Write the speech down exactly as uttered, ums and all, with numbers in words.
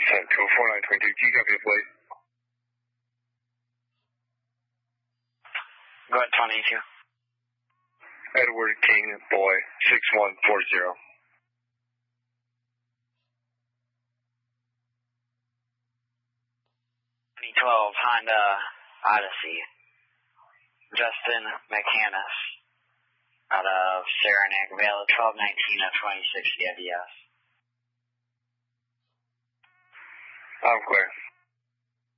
Descent two four nine twenty-two, G copy your plate. Go ahead, twenty-two. Edward King, boy, six one four zero. twenty twelve Honda Odyssey. Justin McCannis out of Saranac Valley, twelve nineteen of twenty sixty A B S. I'm clear.